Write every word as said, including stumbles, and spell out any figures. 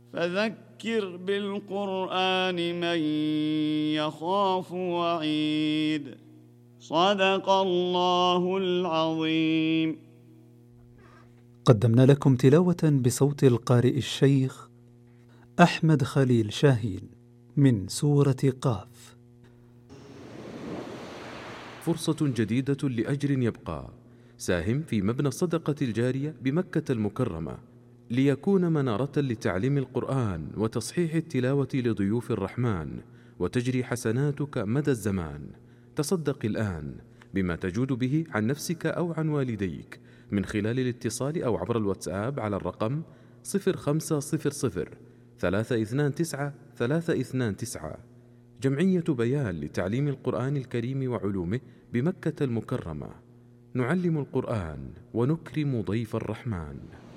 فذكر بالقرآن من يخاف وعيد. صدق الله العظيم. قدمنا لكم تلاوة بصوت القارئ الشيخ أحمد خليل شاهين من سورة قاف. فرصة جديدة لأجر يبقى. ساهم في مبنى الصدقة الجارية بمكة المكرمة ليكون منارة لتعليم القرآن وتصحيح التلاوة لضيوف الرحمن، وتجري حسناتك مدى الزمان. تصدق الآن بما تجود به عن نفسك أو عن والديك من خلال الاتصال أو عبر الواتساب على الرقم صفر خمسة صفر صفر ثلاثة اثنان تسعة ثلاثة اثنان تسعة. جمعية بيان لتعليم القرآن الكريم وعلومه بمكة المكرمة. نعلم القرآن ونكرم ضيف الرحمن.